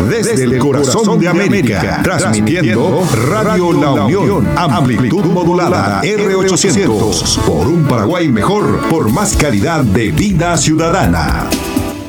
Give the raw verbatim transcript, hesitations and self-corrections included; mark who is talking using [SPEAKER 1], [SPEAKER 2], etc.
[SPEAKER 1] desde el corazón de América, transmitiendo Radio La Unión, amplitud modulada R ochocientos, por un Paraguay mejor, por más calidad de vida ciudadana.